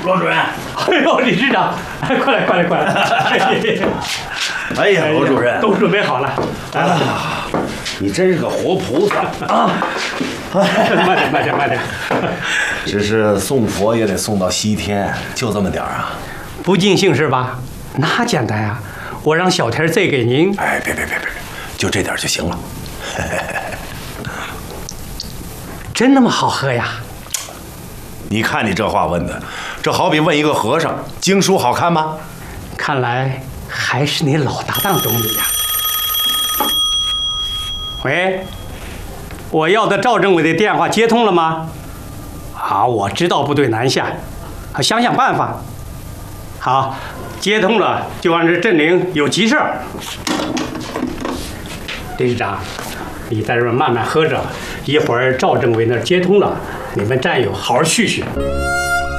罗主任。 哎呦，理事长，哎，快来，快来，快来！ 哎呀，罗主任， 都准备好了。来了， 你真是个活菩萨啊！ 慢点，慢点，慢点。 只是送佛也得送到西天，就这么点儿啊？ 不尽兴是吧？那简单呀，我让小田再给您。 哎，别，就这点就行了。 真那么好喝呀？ 你看你这话问的，这好比问一个和尚，经书好看吗？ 看来还是你老搭档懂你呀。喂，我要的赵政委的电话接通了吗？好，我知道部队南下，想想办法。好，接通了就按这镇灵有急事儿。理事长，你在这儿慢慢喝着，一会儿赵政委那儿接通了，你们战友好好叙叙。